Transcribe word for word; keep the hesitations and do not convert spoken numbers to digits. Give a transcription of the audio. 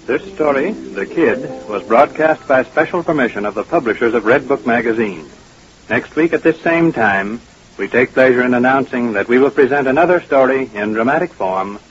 This story, The Kid, was broadcast by special permission of the publishers of Red Book magazine. Next week at this same time, we take pleasure in announcing that we will present another story in dramatic form